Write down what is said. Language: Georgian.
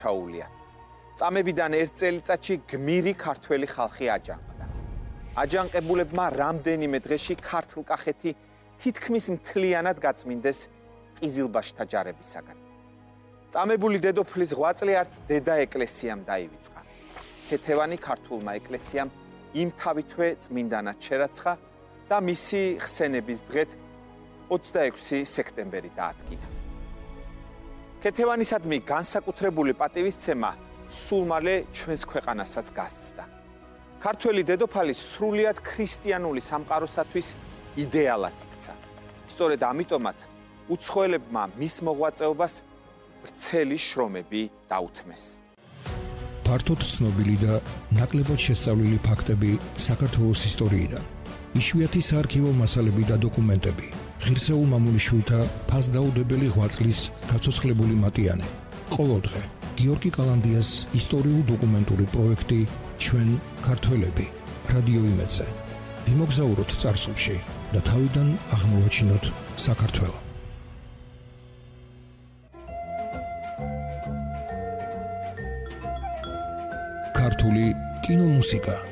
ჩაულია. წამებიდან ერთ წელიწადში გმირი ქართველი ხალხი აჯანყდა. აჯანყებულებმა რამდენიმე დღეში ქართლ-კახეთი თითქმის მთლიანად გაწმინდეს ყიზილბაშთა ჯარებისაგან. წამებული დედოფლის ღვაწლი არც დედა ეკლესიამ დაივიწყა. ქეთევანი ქართულმა ეკლესიამ იმთავითვე წმინდანად შერაცხა და მისი ხსენების დღეთ 26 სექტემბერი დაადგინა. ქეთევანისადმი განსაკუთრებული პატივისცემა სულ მალე ჩვენს ქვეყანასაც გასცდა. ქართველი დედოფალი სრულიად ქრისტიანული სამყაროსათვის იდეალად იქცა. სწორედ ამიტომაც უცხოელებმა მის მოღვაწეობას ვრცელი შრომები დაუთმეს. ფართოდ ცნობილი და ნაკლებად შესწავლილი ფაქტები საქართველოს ისტორიიდან. იშვიათი საარქივო მასალები და დოკუმენტები. ღირსეულ მამულიშვილთა ფასდაუდებელი ღვაწლის გაცოცხლებული მატიანე. ყოველდღე გიორგი კალანდიას ისტორიულ-დოკუმენტური პროექტი ჩვენ ქართველები რადიო იმედზე. ვიმოგზაუროთ წარსულში და თავიდან აღმოვაჩინოთ საქართველო. ქართული კინომუსიკა